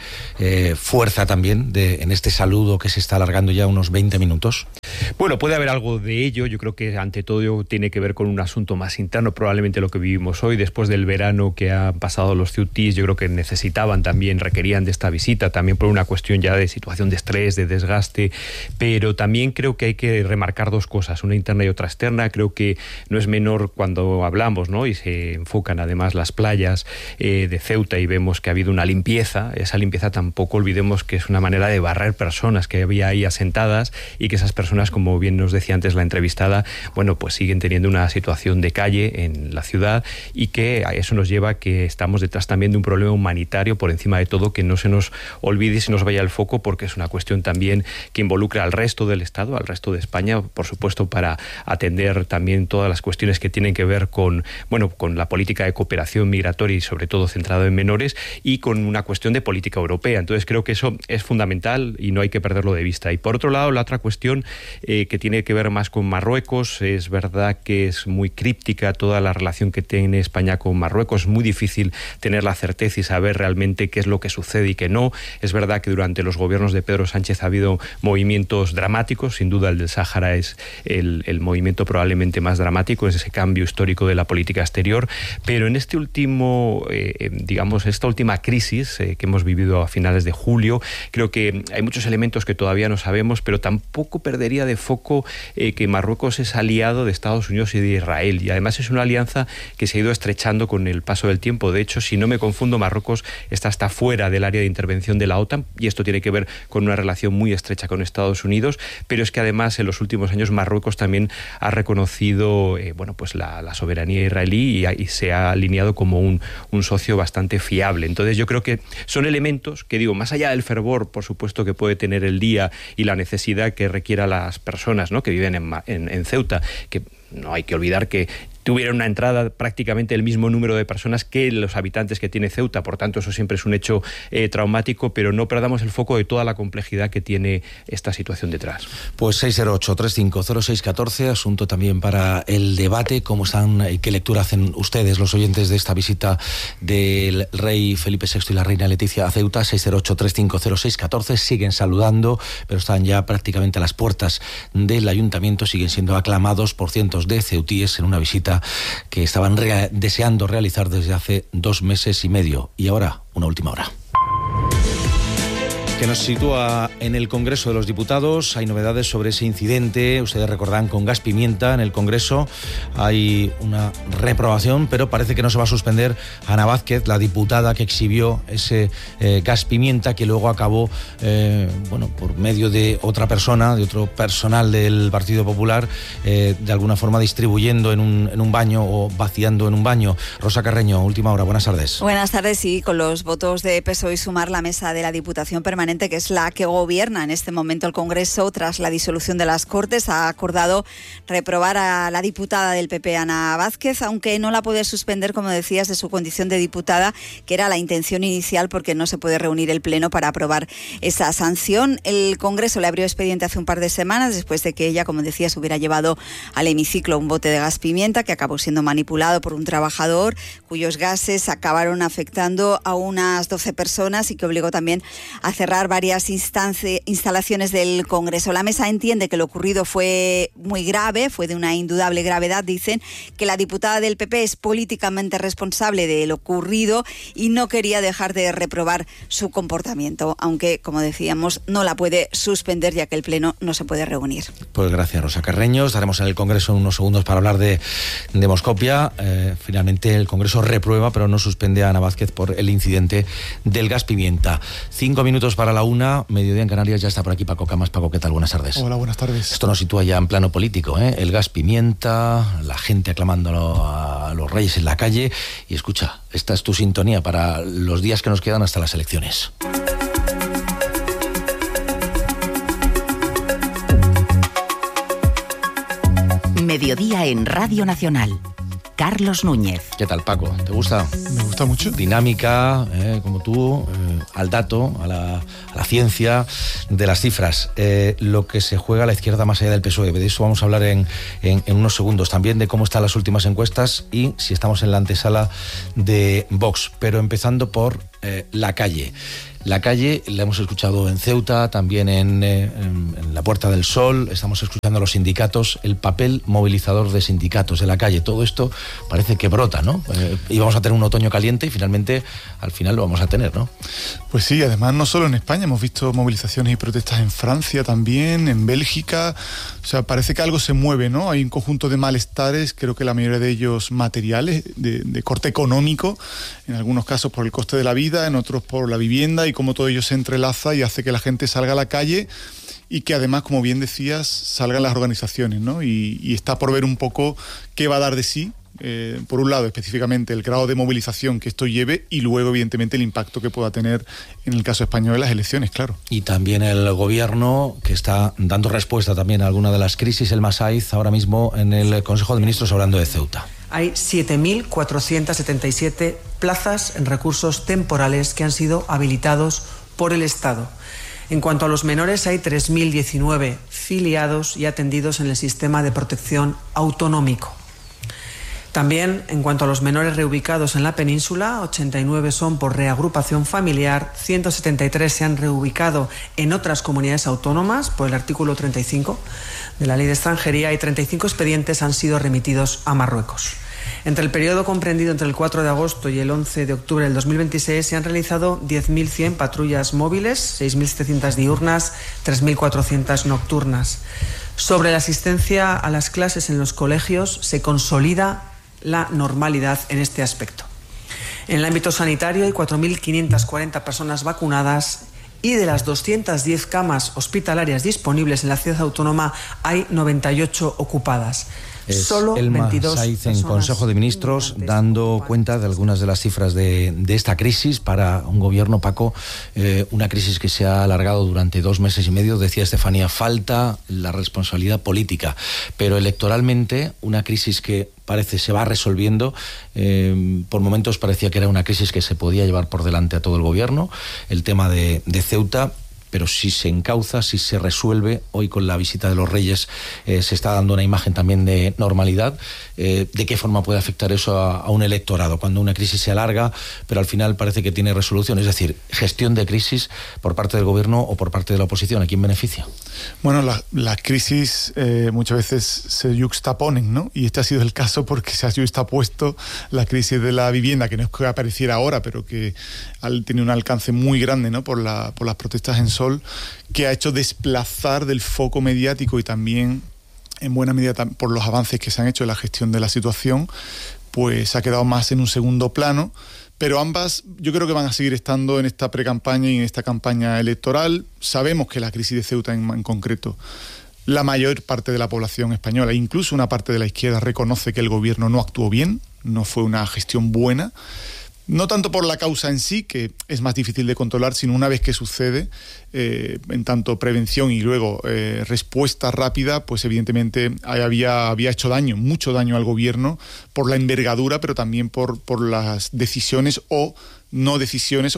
fuerza también en este saludo que se está alargando ya unos 20 minutos. Bueno, puede haber algo de ello. Yo creo que ante todo tiene que ver con un asunto más interno, probablemente lo que vivimos hoy, después del verano que han pasado los ceutíes. Yo creo que necesitaban también, requerían de esta visita, también por una cuestión ya de situación de estrés, de desgaste, pero también creo que hay que remarcar dos cosas, una interna y otra externa. Creo que no es menor cuando hablamos, ¿no?, y se enfocan además las playas de Ceuta y vemos que ha habido una limpieza. Esa limpieza tampoco olvidemos que es una manera de barrer personas que había ahí asentadas y que esas personas, como bien nos decía antes la entrevistada, bueno, pues siguen teniendo una situación de calle en la ciudad y que a eso nos lleva a que estamos detrás también de un problema humanitario por encima de todo, que no se nos olvide y se nos vaya el foco, porque es una cuestión también que involucra al resto del Estado, al resto de España, por supuesto, para atender también todas las cuestiones que tienen que ver con la política de cooperación migratoria y sobre todo centrado en menores y con una cuestión de política europea. Entonces creo que eso es fundamental y no hay que perderlo de vista. Y por otro lado, la otra cuestión que tiene que ver más con Marruecos, es verdad que es muy críptica toda la relación que tiene España con Marruecos. Es muy difícil tener la certeza y saber realmente qué es lo que sucede y qué no. Es verdad que durante los gobiernos de Pedro Sánchez ha habido movimientos dramáticos, sin duda el del Sáhara es el movimiento probablemente más dramático, es ese cambio histórico de la política exterior, pero en este último, esta última crisis que hemos vivido a finales de julio, creo que hay muchos elementos que todavía no sabemos, pero tampoco perdería de foco que Marruecos es aliado de Estados Unidos y de Israel, y además es una alianza que se ha ido estrechando con el paso del tiempo. De hecho, si no me confundo, Marruecos está hasta fuera del área de intervención de la OTAN, y esto tiene que ver con una relación muy estrecha con Estados Unidos, pero es que además en los últimos años Marruecos también ha reconocido la la soberanía israelí y se ha alineado como un socio bastante fiable. Entonces yo creo que son elementos que, digo, más allá del fervor, por supuesto, que puede tener el día y la necesidad que requiera las personas, ¿no?, que viven en Ceuta, que no hay que olvidar que tuvieron una entrada prácticamente el mismo número de personas que los habitantes que tiene Ceuta, por tanto eso siempre es un hecho traumático, pero no perdamos el foco de toda la complejidad que tiene esta situación detrás. Pues 608-350614, asunto también para el debate, cómo están y qué lectura hacen ustedes, los oyentes, de esta visita del rey Felipe VI y la reina Leticia a Ceuta. 608-350614, siguen saludando, pero están ya prácticamente a las puertas del ayuntamiento, siguen siendo aclamados por cientos de ceutíes en una visita que estaban deseando realizar desde hace 2 meses y medio. Y ahora, una última hora, que nos sitúa en el Congreso de los Diputados. Hay novedades sobre ese incidente. Ustedes recordarán, con gas pimienta en el Congreso. Hay una reprobación, pero parece que no se va a suspender a Ana Vázquez, la diputada que exhibió ese gas pimienta, que luego acabó, por medio de otra persona, de otro personal del Partido Popular, de alguna forma distribuyendo en un baño o vaciando en un baño. Rosa Carreño, última hora, buenas tardes. Buenas tardes, sí, con los votos de PSOE y Sumar, la mesa de la Diputación Permanente, que es la que gobierna en este momento el Congreso tras la disolución de las Cortes, ha acordado reprobar a la diputada del PP, Ana Vázquez, aunque no la puede suspender, como decías, de su condición de diputada, que era la intención inicial, porque no se puede reunir el Pleno para aprobar esa sanción. El Congreso le abrió expediente hace un par de semanas, después de que ella, como decías, hubiera llevado al hemiciclo un bote de gas pimienta que acabó siendo manipulado por un trabajador, cuyos gases acabaron afectando a unas 12 personas y que obligó también a cerrar varias instalaciones del Congreso. La mesa entiende que lo ocurrido fue muy grave, fue de una indudable gravedad. Dicen que la diputada del PP es políticamente responsable de lo ocurrido y no quería dejar de reprobar su comportamiento, aunque, como decíamos, no la puede suspender, ya que el Pleno no se puede reunir. Pues gracias, Rosa Carreño. Estaremos en el Congreso en unos segundos para hablar de Moscopia. Finalmente el Congreso reprueba, pero no suspende a Ana Vázquez por el incidente del gas pimienta. 5 minutos para la 1, mediodía en Canarias. Ya está por aquí Paco Camas. Paco, ¿qué tal? Buenas tardes. Hola, buenas tardes. Esto nos sitúa ya en plano político, ¿eh? El gas pimienta, la gente aclamando a los reyes en la calle. Y escucha, esta es tu sintonía para los días que nos quedan hasta las elecciones. Mediodía en Radio Nacional. Carlos Núñez. ¿Qué tal, Paco? ¿Te gusta? Me gusta mucho. Dinámica, como tú, al dato, a la ciencia de las cifras. Lo que se juega a la izquierda más allá del PSOE. De eso vamos a hablar en unos segundos. También de cómo están las últimas encuestas y si estamos en la antesala de Vox. Pero empezando por la calle. La calle la hemos escuchado en Ceuta, también en la Puerta del Sol. Estamos escuchando a los sindicatos, el papel movilizador de sindicatos de la calle. Todo esto parece que brota, ¿no? Íbamos a tener un otoño caliente y finalmente, al final lo vamos a tener, ¿no? Pues sí, además no solo en España, hemos visto movilizaciones y protestas en Francia también, en Bélgica. O sea, parece que algo se mueve, ¿no? Hay un conjunto de malestares, creo que la mayoría de ellos materiales, de corte económico, en algunos casos por el coste de la vida, en otros por la vivienda, y cómo todo ello se entrelaza y hace que la gente salga a la calle y que además, como bien decías, salgan las organizaciones, ¿no? Y está por ver un poco qué va a dar de sí. Por un lado, específicamente el grado de movilización que esto lleve y luego, evidentemente, el impacto que pueda tener en el caso español en las elecciones, claro. Y también el gobierno, que está dando respuesta también a alguna de las crisis. El Masaiz, ahora mismo en el Consejo de Ministros, hablando de Ceuta. Hay 7.477 plazas en recursos temporales que han sido habilitados por el Estado. En cuanto a los menores, hay 3.019 filiados y atendidos en el sistema de protección autonómico. También, en cuanto a los menores reubicados en la península, 89 son por reagrupación familiar, 173 se han reubicado en otras comunidades autónomas por el artículo 35 de la Ley de Extranjería y 35 expedientes han sido remitidos a Marruecos. Entre el periodo comprendido entre el 4 de agosto y el 11 de octubre del 2026 se han realizado 10.100 patrullas móviles, 6.700 diurnas, 3.400 nocturnas. Sobre la asistencia a las clases en los colegios se consolida la normalidad en este aspecto. En el ámbito sanitario hay 4.540 personas vacunadas y de las 210 camas hospitalarias disponibles en la ciudad autónoma hay 98 ocupadas. Es Elma Saiz en Consejo de Ministros dando cuenta de algunas de las cifras de esta crisis para un gobierno, Paco, una crisis que se ha alargado durante 2 meses y medio. Decía Estefanía, falta la responsabilidad política, pero electoralmente una crisis que parece se va resolviendo. Por momentos parecía que era una crisis que se podía llevar por delante a todo el gobierno, el tema de Ceuta. Pero si se encauza, si se resuelve, hoy con la visita de los Reyes se está dando una imagen también de normalidad. ¿De qué forma puede afectar eso a un electorado cuando una crisis se alarga, pero al final parece que tiene resolución? Es decir, gestión de crisis por parte del gobierno o por parte de la oposición. ¿A quién beneficia? Bueno, las crisis muchas veces se yuxtaponen, ¿no? Y este ha sido el caso porque se ha yuxtapuesto la crisis de la vivienda, que no es que apareciera ahora, pero que tiene un alcance muy grande, ¿no? Por las protestas en Sol, que ha hecho desplazar del foco mediático y también en buena medida por los avances que se han hecho en la gestión de la situación, pues ha quedado más en un segundo plano. Pero ambas yo creo que van a seguir estando en esta precampaña y en esta campaña electoral. Sabemos que la crisis de Ceuta en concreto, la mayor parte de la población española, incluso una parte de la izquierda, reconoce que el gobierno no actuó bien, no fue una gestión buena. No tanto por la causa en sí, que es más difícil de controlar, sino una vez que sucede, en tanto prevención y luego respuesta rápida, pues evidentemente había hecho daño, mucho daño al gobierno por la envergadura, pero también por las decisiones o no decisiones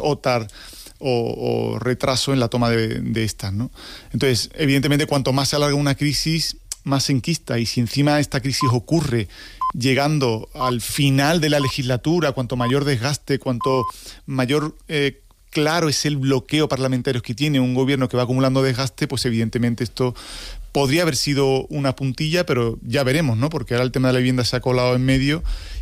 o retraso en la toma de estas, ¿no? Entonces, evidentemente, cuanto más se alarga una crisis, más se enquista, y si encima esta crisis ocurre llegando al final de la legislatura, cuanto mayor desgaste, cuanto mayor claro es el bloqueo parlamentario que tiene un gobierno que va acumulando desgaste, pues evidentemente esto podría haber sido una puntilla, pero ya veremos, ¿no? Porque ahora el tema de la vivienda se ha colado en medio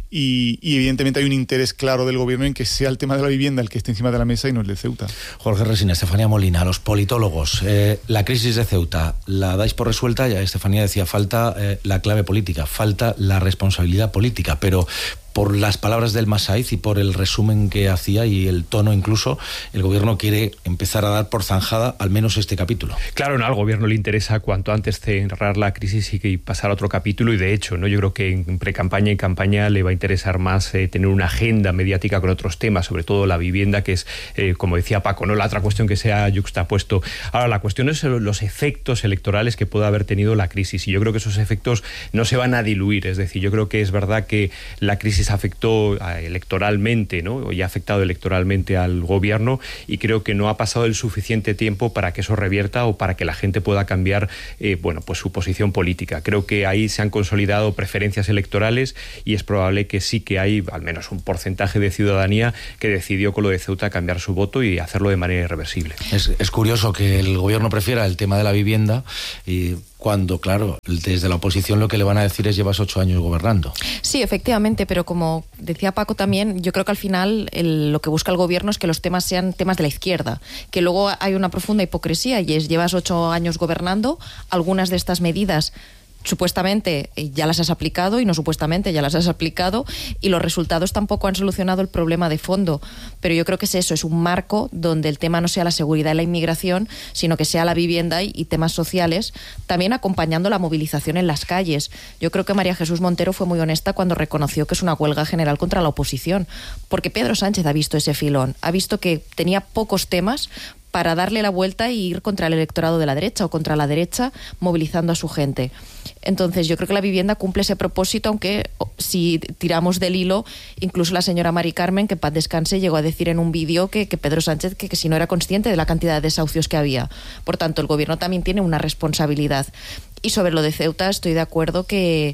y evidentemente hay un interés claro del gobierno en que sea el tema de la vivienda el que esté encima de la mesa y no el de Ceuta. Jorge Resina, Estefanía Molina, los politólogos, la crisis de Ceuta, ¿la dais por resuelta? Ya Estefanía decía, falta la clave política, falta la responsabilidad política, pero por las palabras del Elma Saiz y por el resumen que hacía y el tono incluso, el gobierno quiere empezar a dar por zanjada al menos este capítulo. Claro, no, al gobierno le interesa cuanto antes cerrar la crisis y pasar a otro capítulo, y de hecho, ¿no? Yo creo que en pre-campaña y campaña le va a interesar más tener una agenda mediática con otros temas, sobre todo la vivienda, que es, como decía Paco, ¿no? La otra cuestión que se ha yuxtapuesto. Ahora, la cuestión es los efectos electorales que pueda haber tenido la crisis, y yo creo que esos efectos no se van a diluir. Es decir, yo creo que es verdad que la crisis afectó electoralmente, ¿no? Y ha afectado electoralmente al gobierno, y creo que no ha pasado el suficiente tiempo para que eso revierta o para que la gente pueda cambiar pues su posición política. Creo que ahí se han consolidado preferencias electorales, y es probable que sí que hay al menos un porcentaje de ciudadanía que decidió con lo de Ceuta cambiar su voto y hacerlo de manera irreversible. Es curioso que el gobierno prefiera el tema de la vivienda y cuando, claro, desde la oposición lo que le van a decir es: llevas 8 años gobernando. Sí, efectivamente, pero como decía Paco también, yo creo que al final lo que busca el gobierno es que los temas sean temas de la izquierda, que luego hay una profunda hipocresía, y es: llevas 8 años gobernando, algunas de estas medidas supuestamente ya las has aplicado, y no supuestamente ya las has aplicado, y los resultados tampoco han solucionado el problema de fondo. Pero yo creo que es eso, es un marco donde el tema no sea la seguridad y la inmigración, sino que sea la vivienda y temas sociales, también acompañando la movilización en las calles. Yo creo que María Jesús Montero fue muy honesta cuando reconoció que es una huelga general contra la oposición, porque Pedro Sánchez ha visto ese filón, ha visto que tenía pocos temas para darle la vuelta y ir contra el electorado de la derecha o contra la derecha, movilizando a su gente. Entonces yo creo que la vivienda cumple ese propósito, aunque si tiramos del hilo, incluso la señora Mari Carmen, que en paz descanse, llegó a decir en un vídeo que Pedro Sánchez que si no era consciente de la cantidad de desahucios que había. Por tanto, el gobierno también tiene una responsabilidad. Y sobre lo de Ceuta estoy de acuerdo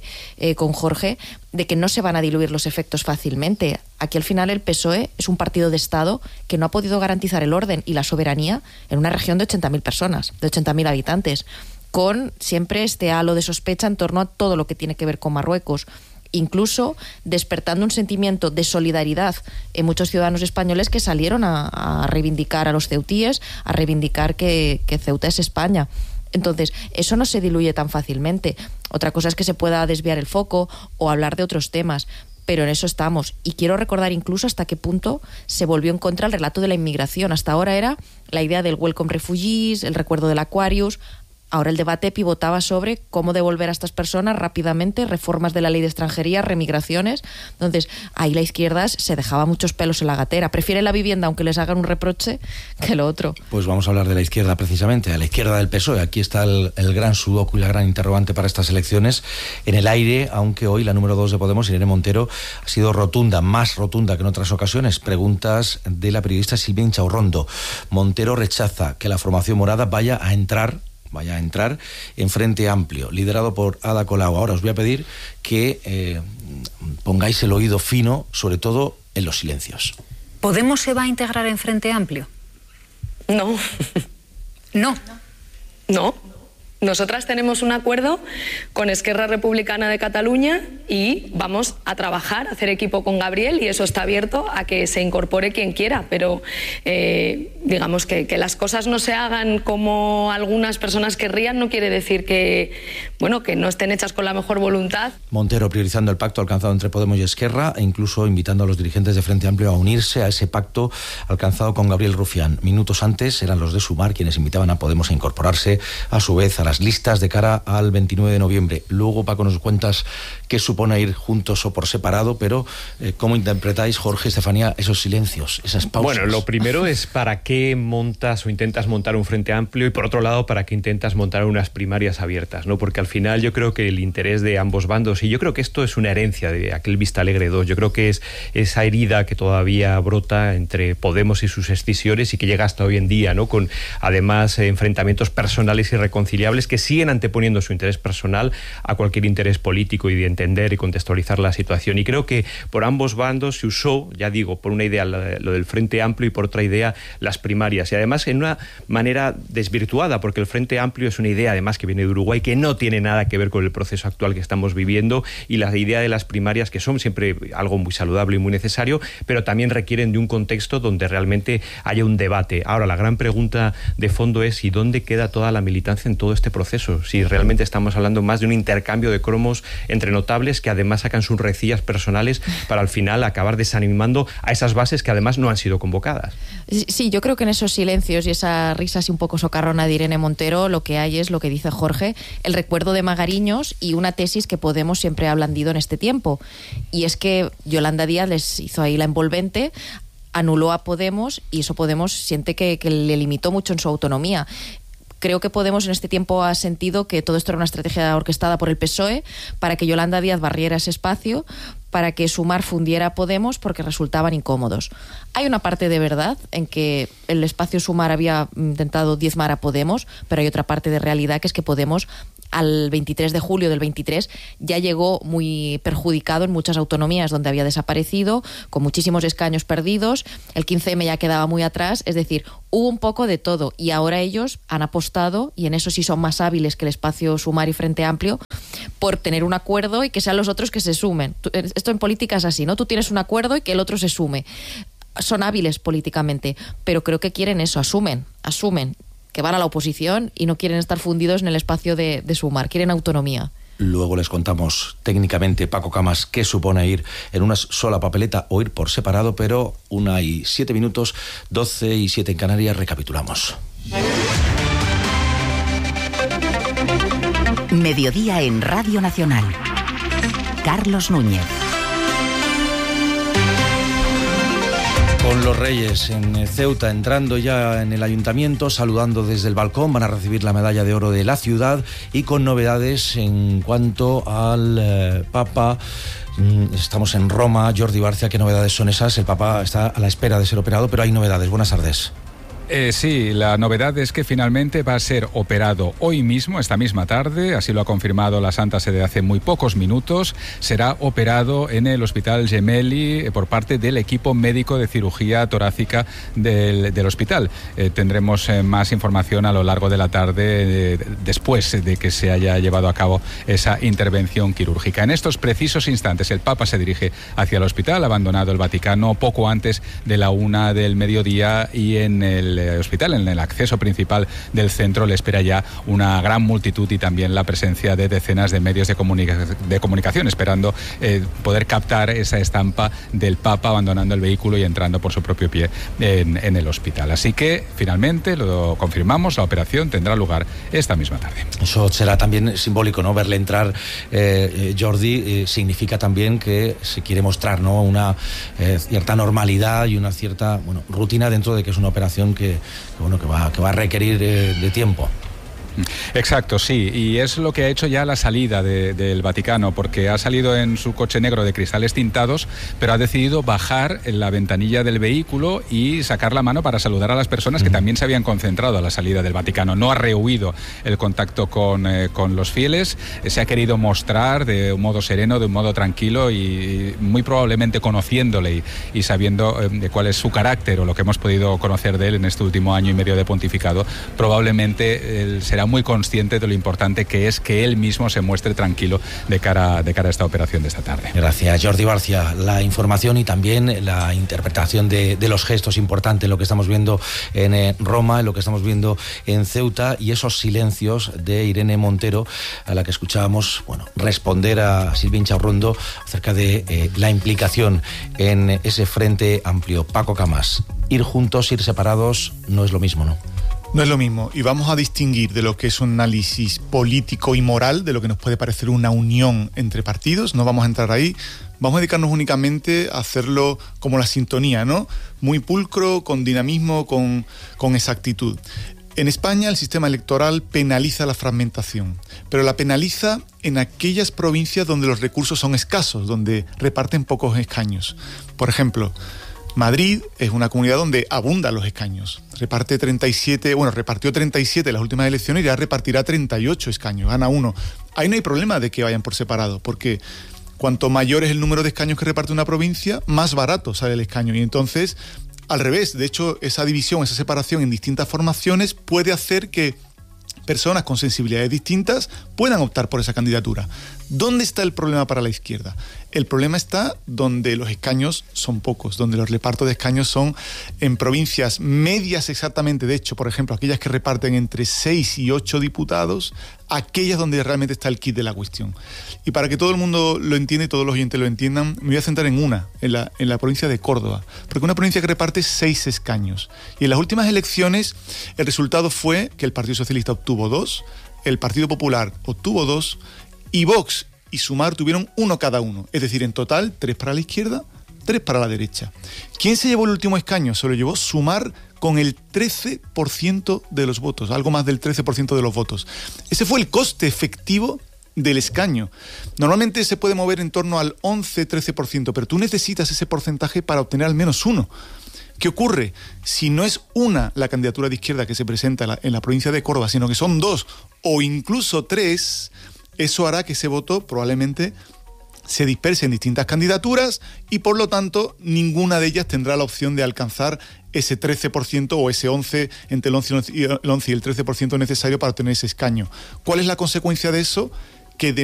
con Jorge, de que no se van a diluir los efectos fácilmente. Aquí al final el PSOE es un partido de Estado que no ha podido garantizar el orden y la soberanía en una región de 80.000 personas, de 80.000 habitantes, con siempre este halo de sospecha en torno a todo lo que tiene que ver con Marruecos, incluso despertando un sentimiento de solidaridad en muchos ciudadanos españoles que salieron a reivindicar a los ceutíes, a reivindicar que Ceuta es España. Entonces, eso no se diluye tan fácilmente. Otra cosa es que se pueda desviar el foco o hablar de otros temas, pero en eso estamos. Y quiero recordar incluso hasta qué punto se volvió en contra el relato de la inmigración. Hasta ahora era la idea del Welcome Refugees, el recuerdo del Aquarius. Ahora el debate pivotaba sobre cómo devolver a estas personas rápidamente, reformas de la ley de extranjería, remigraciones. Entonces, ahí la izquierda se dejaba muchos pelos en la gatera. Prefiere la vivienda, aunque les hagan un reproche, que lo otro. Pues vamos a hablar de la izquierda precisamente, a la izquierda del PSOE. Aquí está el gran sudoku y la gran interrogante para estas elecciones. En el aire, aunque hoy la número 2 de Podemos, Irene Montero, ha sido rotunda, más rotunda que en otras ocasiones. Preguntas de la periodista Silvia Inchaurrondo. Montero rechaza que la formación morada vaya a entrar en Frente Amplio, liderado por Ada Colau. Ahora os voy a pedir que pongáis el oído fino, sobre todo en los silencios. ¿Podemos se va a integrar en Frente Amplio? No. No. Nosotras tenemos un acuerdo con Esquerra Republicana de Cataluña y vamos a trabajar, a hacer equipo con Gabriel, y eso está abierto a que se incorpore quien quiera, pero digamos que las cosas no se hagan como algunas personas querrían no quiere decir que no estén hechas con la mejor voluntad. Montero priorizando el pacto alcanzado entre Podemos y Esquerra e incluso invitando a los dirigentes de Frente Amplio a unirse a ese pacto alcanzado con Gabriel Rufián. Minutos antes eran los de Sumar quienes invitaban a Podemos a incorporarse a su vez a las listas de cara al 29 de noviembre. Luego, Paco, nos cuentas qué supone ir juntos o por separado, pero ¿cómo interpretáis, Jorge, Estefanía, esos silencios, esas pausas? Bueno, lo primero es para qué montas o intentas montar un Frente Amplio, y por otro lado, para qué intentas montar unas primarias abiertas, ¿no? Porque al final yo creo que el interés de ambos bandos, y yo creo que esto es una herencia de aquel Vistalegre 2, yo creo que es esa herida que todavía brota entre Podemos y sus escisiones y que llega hasta hoy en día, ¿no? Con además enfrentamientos personales irreconciliables que siguen anteponiendo su interés personal a cualquier interés político y de entender y contextualizar la situación. Y creo que por ambos bandos se usó, ya digo, por una idea lo del Frente Amplio y por otra idea las primarias. Y además en una manera desvirtuada, porque el Frente Amplio es una idea además que viene de Uruguay, que no tiene nada que ver con el proceso actual que estamos viviendo, y la idea de las primarias, que son siempre algo muy saludable y muy necesario, pero también requieren de un contexto donde realmente haya un debate. Ahora, la gran pregunta de fondo es: ¿y dónde queda toda la militancia en todo este proceso? Si realmente estamos hablando más de un intercambio de cromos entre notables que además sacan sus rencillas personales para al final acabar desanimando a esas bases que además no han sido convocadas. Sí, yo creo que en esos silencios y esa risa así un poco socarrona de Irene Montero lo que hay es lo que dice Jorge, el recuerdo de Magariños y una tesis que Podemos siempre ha blandido en este tiempo, y es que Yolanda Díaz les hizo ahí la envolvente, anuló a Podemos, y eso Podemos siente que le limitó mucho en su autonomía. Creo que Podemos en este tiempo ha sentido que todo esto era una estrategia orquestada por el PSOE para que Yolanda Díaz barriera ese espacio, para que Sumar fundiera a Podemos porque resultaban incómodos. Hay una parte de verdad en que el espacio Sumar había intentado diezmar a Podemos, pero hay otra parte de realidad, que es que Podemos al 23 de julio del 23 ya llegó muy perjudicado en muchas autonomías donde había desaparecido, con muchísimos escaños perdidos, el 15M ya quedaba muy atrás, es decir, hubo un poco de todo, y ahora ellos han apostado, y en eso sí son más hábiles que el espacio Sumar y Frente Amplio, por tener un acuerdo y que sean los otros que se sumen. Esto en política es así, ¿no? Tú tienes un acuerdo y que el otro se sume. Son hábiles políticamente, pero creo que quieren eso, asumen que van a la oposición y no quieren estar fundidos en el espacio de Sumar, quieren autonomía. Luego les contamos técnicamente, Paco Camas, qué supone ir en una sola papeleta o ir por separado, pero 1:07, 12:07 en Canarias, recapitulamos. Mediodía en Radio Nacional. Carlos Núñez. Con los Reyes en Ceuta, entrando ya en el ayuntamiento, saludando desde el balcón, van a recibir la medalla de oro de la ciudad, y con novedades en cuanto al Papa. Estamos en Roma. Jordi Barcia, ¿qué novedades son esas? El Papa está a la espera de ser operado, pero hay novedades. Buenas tardes. Sí, la novedad es que finalmente va a ser operado hoy mismo, esta misma tarde, así lo ha confirmado la Santa Sede hace muy pocos minutos. Será operado en el Hospital Gemelli por parte del equipo médico de cirugía torácica del hospital. Tendremos más información a lo largo de la tarde, después de que se haya llevado a cabo esa intervención quirúrgica. En estos precisos instantes el Papa se dirige hacia el hospital, ha abandonado el Vaticano poco antes de la 1 del mediodía, y en el hospital, en el acceso principal del centro, le espera ya una gran multitud y también la presencia de decenas de medios de comunicación, esperando poder captar esa estampa del Papa abandonando el vehículo y entrando por su propio pie en el hospital. Así que, finalmente, lo confirmamos, la operación tendrá lugar esta misma tarde. Eso será también simbólico, ¿no? Verle entrar, Jordi, significa también que se quiere mostrar, ¿no?, una cierta normalidad y una cierta, bueno, rutina dentro de que es una operación que va a requerir de tiempo. Exacto, sí, y es lo que ha hecho ya la salida del Vaticano, porque ha salido en su coche negro de cristales tintados, pero ha decidido bajar en la ventanilla del vehículo y sacar la mano para saludar a las personas que también se habían concentrado a la salida del Vaticano. No ha rehuido el contacto con los fieles, se ha querido mostrar de un modo sereno, de un modo tranquilo y muy probablemente conociéndole y sabiendo de cuál es su carácter o lo que hemos podido conocer de él en este último año y medio de pontificado, probablemente él será muy consciente de lo importante que es que él mismo se muestre tranquilo de cara a esta operación de esta tarde. Gracias, Jordi Barcia. La información y también la interpretación de los gestos, importante lo que estamos viendo en Roma, lo que estamos viendo en Ceuta, y esos silencios de Irene Montero, a la que escuchábamos, bueno, responder a Silvia Inchaurrondo acerca de la implicación en ese frente amplio. Paco Camás, ir juntos, ir separados, no es lo mismo, ¿no? No es lo mismo, y vamos a distinguir de lo que es un análisis político y moral, de lo que nos puede parecer una unión entre partidos. No vamos a entrar ahí, vamos a dedicarnos únicamente a hacerlo como la sintonía, ¿no? Muy pulcro, con dinamismo, con exactitud. En España el sistema electoral penaliza la fragmentación, pero la penaliza en aquellas provincias donde los recursos son escasos, donde reparten pocos escaños. Por ejemplo, Madrid es una comunidad donde abundan los escaños. Repartió 37 en las últimas elecciones y ya repartirá 38 escaños, gana uno. Ahí no hay problema de que vayan por separado, porque cuanto mayor es el número de escaños que reparte una provincia, más barato sale el escaño. Y entonces, al revés, de hecho, esa división, esa separación en distintas formaciones puede hacer que personas con sensibilidades distintas puedan optar por esa candidatura. ¿Dónde está el problema para la izquierda? El problema está donde los escaños son pocos, donde los repartos de escaños son en provincias medias exactamente. De hecho, por ejemplo, aquellas que reparten entre 6 y 8 diputados, aquellas donde realmente está el quid de la cuestión. Y para que todo el mundo lo entienda y todos los oyentes lo entiendan, me voy a centrar en la provincia de Córdoba, porque una provincia que reparte 6 escaños. Y en las últimas elecciones el resultado fue que el Partido Socialista obtuvo 2, el Partido Popular obtuvo 2 y Vox y Sumar tuvieron 1 cada uno. Es decir, en total 3 para la izquierda, 3 para la derecha. ¿Quién se llevó el último escaño? Se lo llevó Sumar con el 13% de los votos, algo más del 13% de los votos. Ese fue el coste efectivo del escaño. Normalmente se puede mover en torno al 11-13%, pero tú necesitas ese porcentaje para obtener al menos 1. ¿Qué ocurre? Si no es una la candidatura de izquierda que se presenta en la provincia de Córdoba, sino que son 2 o incluso 3, eso hará que ese voto probablemente se disperse en distintas candidaturas y por lo tanto ninguna de ellas tendrá la opción de alcanzar ese 13% o ese 11, entre el 11 y el 13% necesario para obtener ese escaño. ¿Cuál es la consecuencia de eso? Que de